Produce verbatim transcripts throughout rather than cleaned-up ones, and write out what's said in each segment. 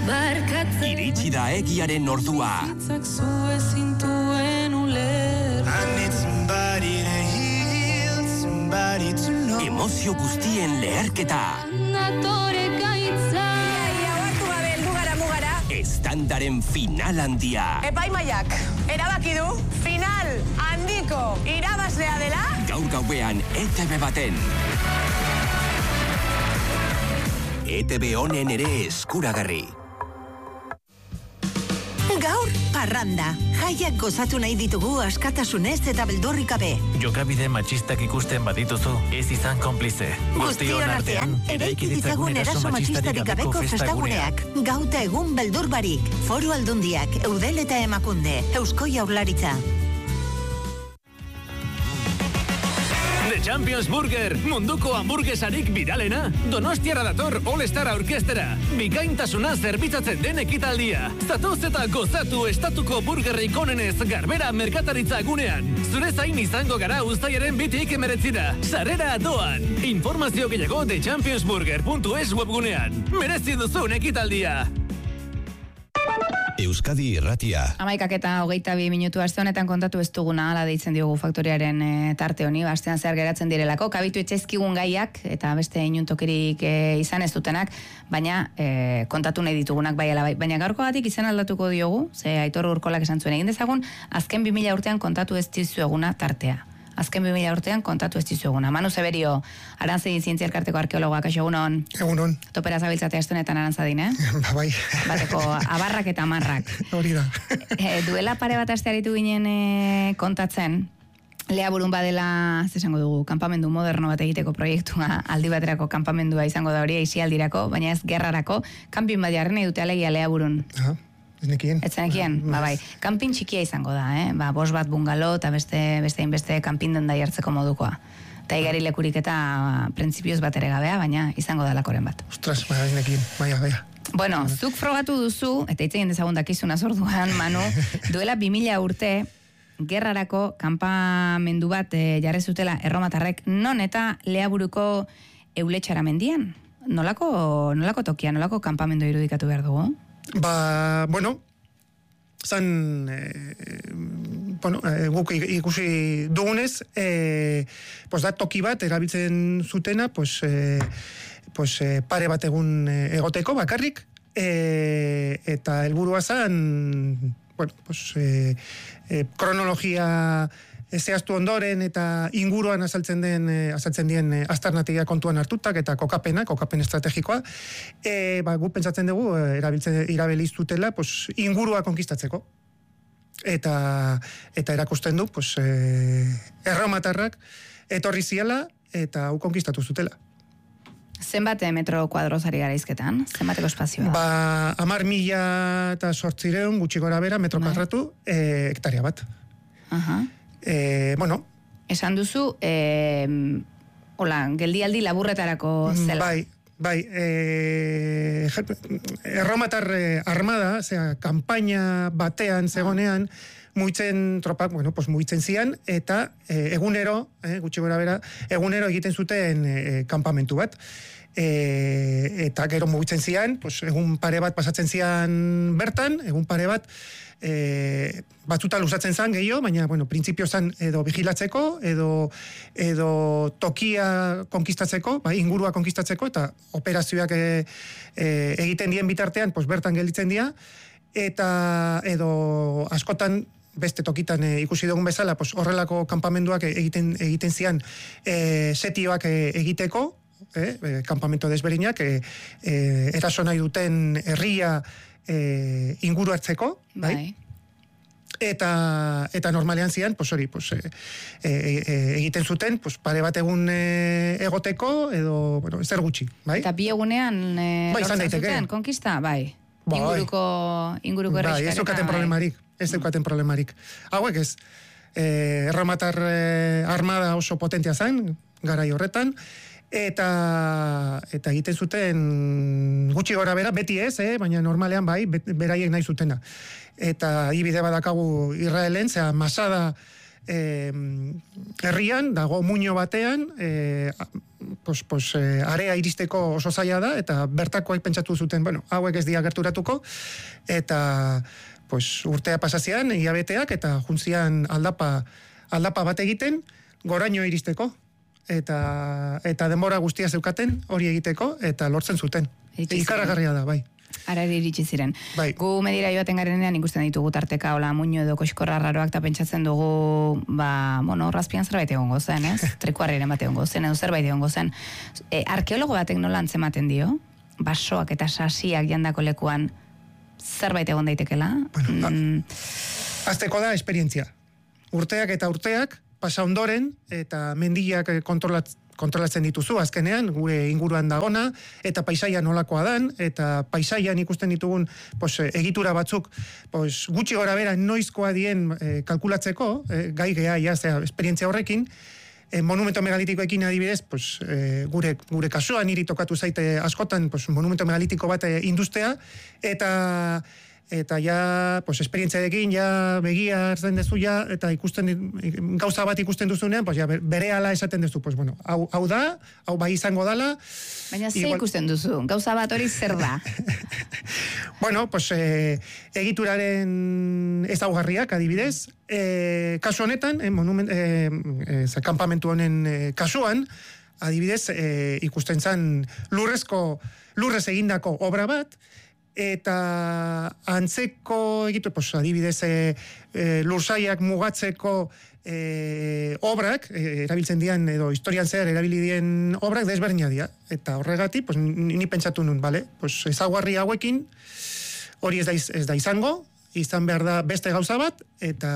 Iritsi da egiaren ordua. Emozio guztien leherketa. Estandaren final handia. Epaimaiak, erabaki du, final handiko irabazlea dela. Gaur gauean E T B baten. E T B honen ere eskuragarri. Gaur, parranda. Jaiak gozatu nahi ditugu askatasunez eta beldurrik gabe. Jokabide matxistak ikusten badituzu, ez izan konplize. Guztion artean, eraiki ditzagun eraso matxistarik gabeko festaguneak. Gauta egun beldur barik. Foru Aldundiak, Eudel eta Emakunde, Eusko Jaurlaritza. The Champions Burger, munduko hamburguesarik biralena. Donostiara dator All Star Orkestera. Bikaintasuna zerbitzatzen den ekitaldia. Zatoz eta gozatu estatuko burgerrik onenez Garbera merkataritza gunean. Zure zain izango gara uztailaren bitik emeretzira. Sarrera doan. Informazio gehiago the champions burger puntu es webgunean. Merezi duzun ekitaldia. Euskadi Irratia. Amaikak eta hogeita bi minutu aste honetan kontatu ez duguna, ala deitzen diogu faktoriaren e, tarte honi, astean zehar geratzen direlako, kabitu etxezkigun gaiak, eta beste inuntokirik e, izan ez dutenak, baina e, kontatu nahi ditugunak bai ala bai. Baina gaurko batik izan aldatuko diogu, ze Aitor Urkolak esan zuen egin dezagun, azken bi mila urtean kontatu ez dizueguna tartea. Azken bi mila urtean kontatu ez dizueguna. Manu Zeberio, Arantzadin Zientzia Elkarteko arkeologoak, kaixo egunon. Egunon. Topera zabiltzate astenetan Arantzadin, eh? Ba, bai. Bateko abarrak eta amarrak. Hori da. E, duela pare bat aste aritu ginen e, kontatzen, Lea burun badela, zesango dugu, kanpamendu moderno bat egiteko proiektua, aldi baterako kanpamendua izango da hori, aisialdirako, baina ez gerrarako, kanpin bat jarri nahi dute alegia Lea burun. Aha. Ez nekien. Ez nekien, ba bai. Kanpin txikia izango da, eh? Ba, bost bat bungalo eta beste beste inbeste kanpin den da jartzeko modukoa. Eta igari lekurik eta printzipioz bat ere gabea, baina izango da lakoren bat. Ostras, ba, ez nekien, baina, baina. Bueno, zuk frogatu duzu, eta itzen dezagun dakizuna zorduan, Manu, duela bi mila urte, gerrarako kanpamendu bat e, jarri zutela erromatarrek, non eta Leaburuko Euletxara mendian? Nolako, nolako tokia, nolako kanpamendu irudikatu behar dugu? Ba, bueno, zan, eh, bueno, eh, guk ikusi dugunez, eh, pues da toki bat erabiltzen zutena, pues, eh, pues eh, pare bat egun eh, egoteko bakarrik, eh, eta helburua zan, bueno, pues, eh, eh, kronologia zehaztu ondoren eta inguruan azaltzen den eh, azaltzen dien eh, aztarnategia kontuan hartutak eta kokapena, kokapen estrategikoa, eh, ba, gu pentsatzen dugu eh, erabiltzen irabiliz dutela, pues, ingurua konkistatzeko. Eta eta erakusten du, pues, eh, erromatarrak etorri ziela eta hau konkistatu zutela. Zenbat metro kuadrozari gara izketan? Zenbateko espazioa? Ba, hamar mila eta zortzireun gutxi gora bera metro kuadratu eh, hektaria bat. Aha. Eh, bueno. Esan duzu, eh, hola, geldialdi laburretarako zela. Bai, bai. Eh, erromatar eh, armada, zera, kampaina batean zegonean, muitzen tropak, bueno, pues muitzen zian, eta eh, egunero, eh, gutxi gora bera, egunero egiten zuten eh, kampamentu bat. E, eta gero mugitzen zian, pues, egun pare bat pasatzen zian bertan, egun pare bat e, batzuta luzatzen zan gehiago, baina, bueno, printzipio zan edo vigilatzeko, edo, edo tokia konkistatzeko, bai, ingurua konkistatzeko, eta operazioak e, e, egiten dien bitartean, pues, bertan gelditzen dira, eta edo askotan beste tokitan e, ikusi dugun bezala, pues, horrelako kanpamenduak egiten, egiten zian e, setioak e, egiteko, Eh, eh, kampamento desberinak eh, eh, eraso nahi duten herria eh, inguru hartzeko, bai? Bai. Eta, eta normalean zian, pues hori, pues, eh, eh, egiten zuten, pues, pare bat egun eh, egoteko, edo, bueno, zer gutxi, bai? Eta bi egunean eh, bai, lortzen zuten, konkista, bai? Bai. Inguruko, inguruko errexkarik. Bai, ez eukaten bai. problemarik, ez eukaten problemarik. Hauek ez, eh, erromatar eh, armada oso potentia zen, garai horretan, eta eta egiten zuten gutxi gora bera, beti ez, eh? Baina normalean bai, beraiek nahi zutena. Eta ibide badakagu Israelen, zera Masada eh, herrian, dago muino batean, eh, pos, pos, eh, area iristeko oso zaila da, eta bertakoak pentsatu zuten, bueno, hauek ez dira gerturatuko, eta pues, urtea pasazian, hilabeteak, eta juntzian aldapa, aldapa bat egiten, goraino iristeko, eta, eta denbora guztia zeukaten hori egiteko, eta lortzen zuten. Ikaragarria da, bai. Ara iritsi ziren. Bai. Gu medira joaten garenean ikusten ditugu tarteka, hola, muño edo koxkorra raroak, eta pentsatzen dugu, ba, bueno, razpian zerbait egongo zen, ez? Trekuarriren bat egongo zen, edo zerbait egongo zen. E, arkeologo batek nola antzematen dio, basoak eta sasiak jandako lekuan zerbait egon daitekela? Bueno, mm. Azteko da esperientzia. Urteak eta urteak, pasa ondoren, eta mendiak kontrolat, kontrolatzen dituzu azkenean, gure inguruan dagona, eta paisaia nolakoa dan, eta paisaian ikusten ditugun pues, egitura batzuk pues, gutxi gora bera noizkoa dien eh, kalkulatzeko, eh, gai geha, ja, zera, esperientzia horrekin, eh, monumento megalitikoekin adibidez, pues, eh, gure, gure kasuan niri tokatu zaite askotan pues, monumento megalitiko bat eh, industea, eta eta ja, pues, esperientziarekin, ja, begia hartzen dezu, ja, eta ikusten, gauza bat ikusten duzunean, pues, ja, bere ala esaten dezu, pues, bueno, hau, hau da, hau bai izango dala. Baina ze ikusten duzu, gauza bat hori zer da? Bueno, pues, eh, egituraren ezaugarriak, adibidez, eh, kasu honetan, eh, monument, eh, eh, kampamentu honen eh, kasuan, adibidez, eh, ikusten zan lurrezko, lurrez egindako obra bat, eta antzeko egitu, pues, adibidez, e, e, lursaiak mugatzeko e, obrak, e, erabiltzen dian, edo historian zehar erabili dien obrak, desberdina dira. Eta horregatik, pues, ni, ni pentsatu nun, bale? Pues, ezaugarri hauekin, hori ez da, ez da izango, izan behar da beste gauza bat, eta,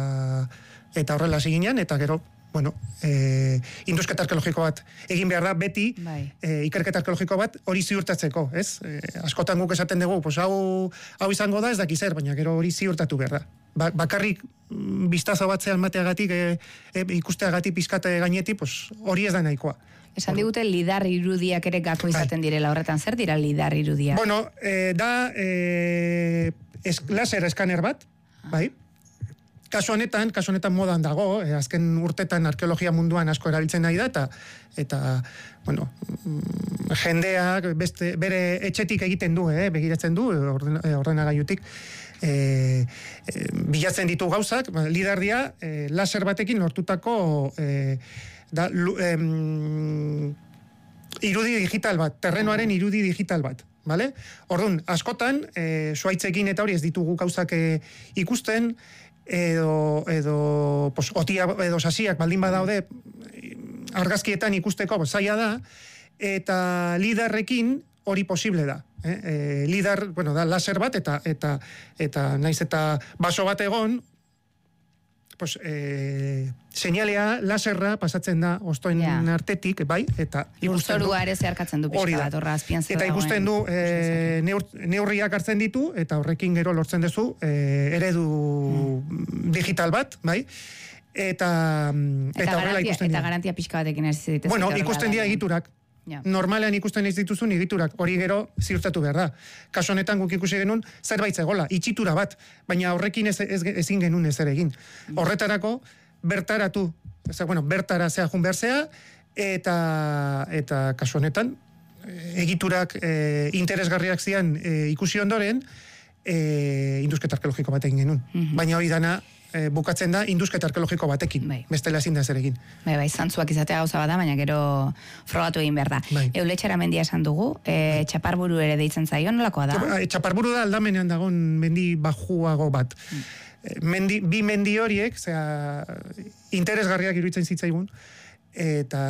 eta horrela ziginean, eta gero, bueno, eh, indusketa arkeologiko bat egin behar da, beti eh, ikerketa arkeologiko bat hori ziurtatzeko, ez? Eh, askotan guk esaten dugu, pues, hau, hau izango da, ez daki zer, baina gero hori ziurtatu behar da. Ba, bakarrik bistazo batzean mateagatik, eh, eh, ikusteagatik pizkate gainetik, pues, hori ez da nahikoa. Esan digute lidar irudiak ere gako izaten direla horretan, zer dira lidar irudiak? Bueno, eh, da eh, es, laser eskaner bat, bai? Kasu honetan, kasu honetan modan dago, eh, azken urtetan arkeologia munduan asko erabiltzen nahi da, eta, eta bueno, jendeak beste, bere etxetik egiten du, eh, begiratzen du, orden, ordenagailutik, eh, eh, bilatzen ditu gauzak, lidardia, eh, laser batekin lortutako eh, da, lu, eh, irudi digital bat, terrenoaren irudi digital bat. Vale? Orduan, askotan, eh, zuaitzekin eta hori ez ditugu gauzak eh, ikusten, edo, edo pos, otia edo sasiak baldin badaude argazkietan ikusteko zaila da, eta lidarrekin hori posible da. Eh? E, lidar, bueno, da laser bat, eta, eta, eta naiz eta baso bat egon, pues, e, seinalea, laserra pasatzen da ostoen yeah. artetik, bai, eta ikusten du. Lurzorua ere zeharkatzen du pixka bat, horra azpian zer eta ikusten du e, neur, neurriak hartzen ditu, eta horrekin gero lortzen duzu e, eredu mm. digital bat, bai, eta, eta, eta horrela ikusten dira. Eta garantia pixka batekin ez ditez. Bueno, ikusten dira egiturak. Yeah. Normalean ikusten ez dituzun egiturak, hori gero ziurtatu behar da. Kasu honetan guk ikusi genuen zerbait zegola, itxitura bat, baina horrekin ez, ez, ezin genuen ezer egin. Horretarako, bertaratu, ez, bueno, bertara zea jun behar zea, eta, eta kasu honetan, egiturak e, interesgarriak zian e, ikusi ondoren, e, indusketa arkeologiko bat egin genuen. Mm-hmm. Baina hori dana, E, bukatzen da indusketa arkeologiko batekin, bai. Bestela ezin da zer egin. Bai, bai, zantzuak izatea gauza bada, baina gero frogatu egin behar da. Bai. Euletxera mendia esan dugu, e, bai. Txaparburu ere deitzen zaio, nolakoa da? Txaparburu da aldamenean dagoen mendi bajuago bat. Mm. Mendi, bi mendi horiek, zera, interesgarriak iruditzen zitzaigun, eta,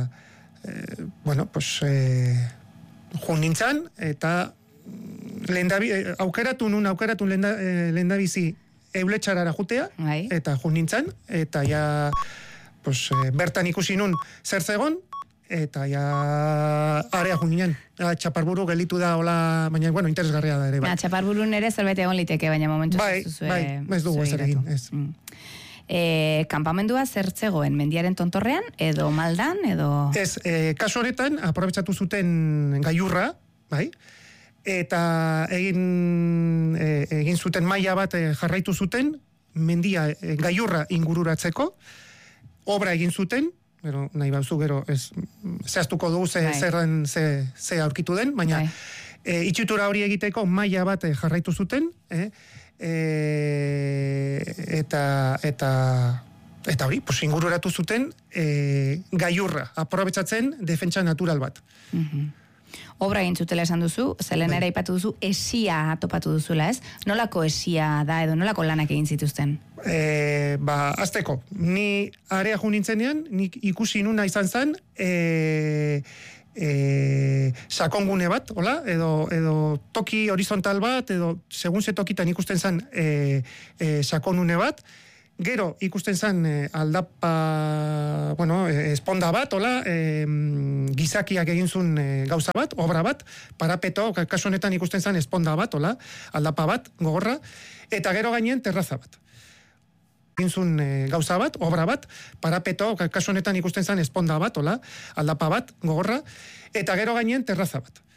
e, bueno, pues, e, jun nintzen, eta lehendabi, aukeratu nun, aukeratu lenda, e, lehendabizi, euletxarara jutea, Ai. Eta jun nintzen, eta ja, pues, bertan ikusi nun zer zegon, eta ja area jun ninen. Txaparburu gelitu da, hola, baina, bueno, interesgarria da ere. Bai. Na, Txaparburun ere zerbait egon liteke, baina momentu bai, zuzue... Bai, ez dugu ez ere egin, ez. Mm. E, kanpamendua zer zegoen, mendiaren tontorrean, edo maldan, edo... Ez, e, kasu honetan, aprobetsatu zuten gailurra, bai, eta egin e, egin zuten maila bat e, jarraitu zuten mendia e, gaiurra ingururatzeko, obra egin zuten, gero, nahi bauzu gero, ez, zehaztuko dugu ze, zerren ze, ze aurkitu den, baina e, itxutura hori egiteko maila bat jarraitu zuten, e, e, eta, eta, eta hori, pues, ingururatu zuten e, gaiurra, aprobetxatzen defentsa natural bat. Mhm. Obra egin zutela esan duzu, zelen ere ipatu duzu, esia topatu duzula, ez? Nolako esia da edo nolako lanak egin zituzten? E, ba, azteko, ni area jo nintzenean, nik ikusi nuna izan zen, e, e, sakongune bat, hola, edo, edo toki horizontal bat, edo segun ze tokitan ikusten zen e, e, sakonune bat, gero ikusten zen e, aldapa, bueno, e, esponda bat, hola, e, gizakiak egin zuen e, gauza bat, obra bat, parapeto, kasu honetan ikusten zen esponda bat, hola, aldapa bat, gogorra, eta gero gainen terraza bat. Egin zuen e, gauza bat, obra bat, parapeto, kasu honetan ikusten zen esponda bat, hola, aldapa bat, gogorra, eta gero gainen terraza bat.